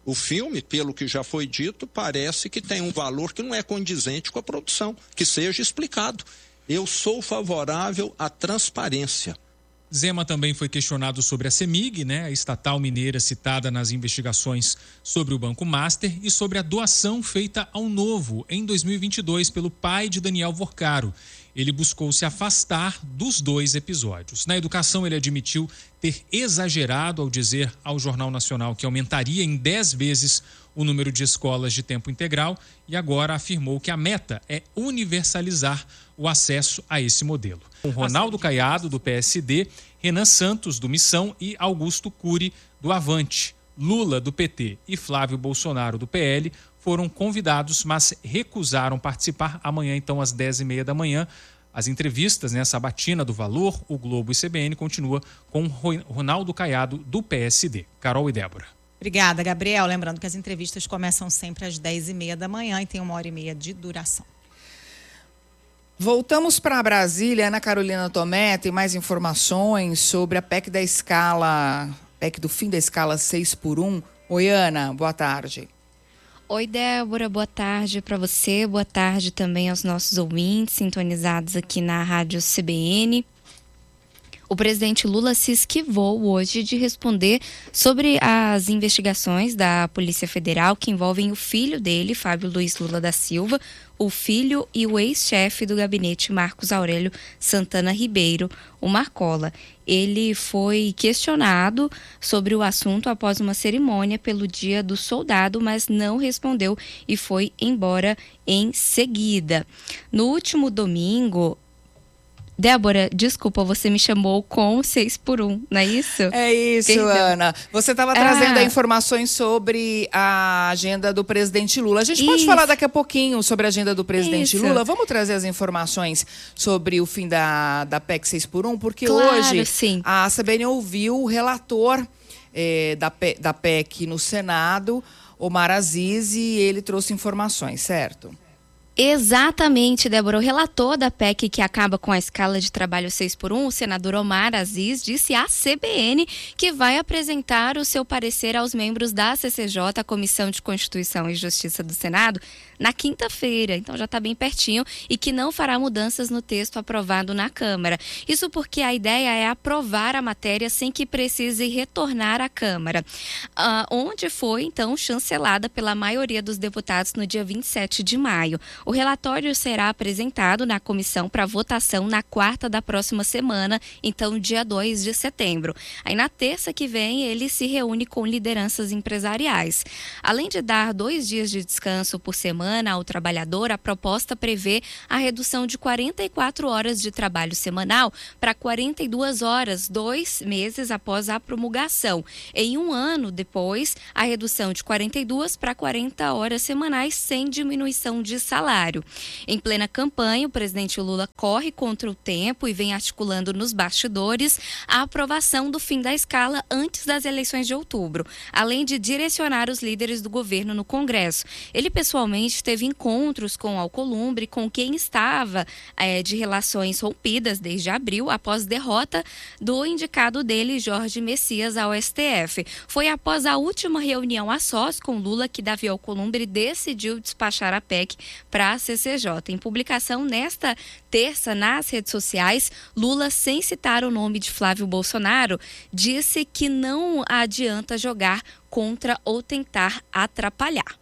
O filme, pelo que já foi dito, parece que tem um valor que não é condizente com a produção, que seja explicado. Eu sou favorável à transparência. Zema também foi questionado sobre a CEMIG, a estatal mineira citada nas investigações sobre o Banco Master, e sobre a doação feita ao Novo em 2022 pelo pai de Daniel Vorcaro. Ele buscou se afastar dos 2 episódios. Na educação, ele admitiu ter exagerado ao dizer ao Jornal Nacional que aumentaria em 10 vezes o número de escolas de tempo integral e agora afirmou que a meta é universalizar o acesso a esse modelo. Com Ronaldo Caiado, do PSD, Renan Santos, do Missão, e Augusto Cury, do Avante. Lula, do PT, e Flávio Bolsonaro, do PL, foram convidados, mas recusaram participar. Amanhã, então, às 10h30 da manhã. As entrevistas, sabatina do Valor, o Globo e CBN, continua com Ronaldo Caiado, do PSD. Carol e Débora. Obrigada, Gabriel. Lembrando que as entrevistas começam sempre às 10h30 da manhã e tem 1h30 de duração. Voltamos para Brasília. Ana Carolina Tomé tem mais informações sobre a PEC da escala, PEC do fim da escala 6x1. Oi, Ana, boa tarde. Oi, Débora, boa tarde para você, boa tarde também aos nossos ouvintes sintonizados aqui na Rádio CBN. O presidente Lula se esquivou hoje de responder sobre as investigações da Polícia Federal que envolvem o filho dele, Fábio Luiz Lula da Silva, o filho e o ex-chefe do gabinete, Marcos Aurélio Santana Ribeiro, o Marcola. Ele foi questionado sobre o assunto após uma cerimônia pelo Dia do Soldado, mas não respondeu e foi embora em seguida. No último domingo, Débora, desculpa, você me chamou com 6x1, não é isso? É isso, perdão. Ana. Você estava trazendo informações sobre a agenda do presidente Lula. A gente pode falar daqui a pouquinho sobre a agenda do presidente Lula? Vamos trazer as informações sobre o fim da PEC 6x1? Porque hoje a CBN ouviu o relator da PEC no Senado, Omar Aziz, e ele trouxe informações, certo? Exatamente, Débora. O relator da PEC que acaba com a escala de trabalho 6x1, o senador Omar Aziz, disse à CBN que vai apresentar o seu parecer aos membros da CCJ, a Comissão de Constituição e Justiça do Senado, na quinta-feira, então já está bem pertinho, e que não fará mudanças no texto aprovado na Câmara. Isso porque a ideia é aprovar a matéria sem que precise retornar à Câmara, onde foi, então, chancelada pela maioria dos deputados no dia 27 de maio. O relatório será apresentado na comissão para votação na quarta da próxima semana, então dia 2 de setembro. Aí na terça que vem ele se reúne com lideranças empresariais. Além de dar 2 dias de descanso por semana ao trabalhador, a proposta prevê a redução de 44 horas de trabalho semanal para 42 horas, 2 meses após a promulgação. Em 1 ano depois, a redução de 42 para 40 horas semanais sem diminuição de salário. Em plena campanha, o presidente Lula corre contra o tempo e vem articulando nos bastidores a aprovação do fim da escala antes das eleições de outubro, além de direcionar os líderes do governo no Congresso. Ele pessoalmente teve encontros com Alcolumbre, com quem estava de relações rompidas desde abril, após derrota do indicado dele, Jorge Messias, ao STF. Foi após a última reunião a sós com Lula que Davi Alcolumbre decidiu despachar a PEC para a CCJ. Em publicação nesta terça nas redes sociais, Lula, sem citar o nome de Flávio Bolsonaro, disse que não adianta jogar contra ou tentar atrapalhar.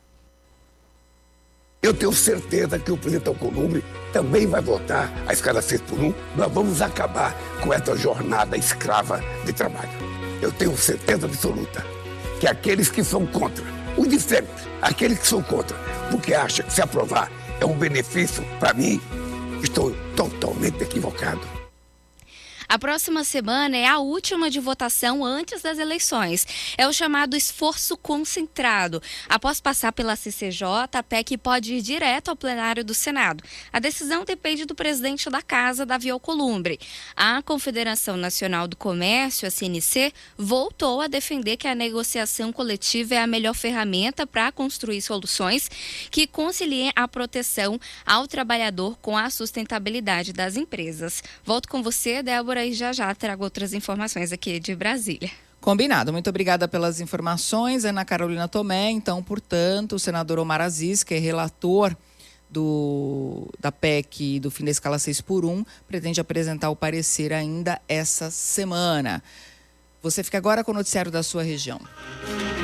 Eu tenho certeza que o presidente Alcolumbre também vai votar a escala 6x1. Nós vamos acabar com essa jornada escrava de trabalho. Eu tenho certeza absoluta que aqueles que são contra, os de sempre, aqueles que são contra, porque acham que se aprovar é um benefício para mim, estou totalmente equivocado. A próxima semana é a última de votação antes das eleições. É o chamado esforço concentrado. Após passar pela CCJ, a PEC pode ir direto ao plenário do Senado. A decisão depende do presidente da Casa, Davi Alcolumbre. A Confederação Nacional do Comércio, a CNC, voltou a defender que a negociação coletiva é a melhor ferramenta para construir soluções que conciliem a proteção ao trabalhador com a sustentabilidade das empresas. Volto com você, Débora, e já trago outras informações aqui de Brasília. Combinado. Muito obrigada pelas informações, Ana Carolina Tomé. Então, portanto, o senador Omar Aziz, que é relator da PEC do fim da escala 6x1, pretende apresentar o parecer ainda essa semana. Você fica agora com o noticiário da sua região.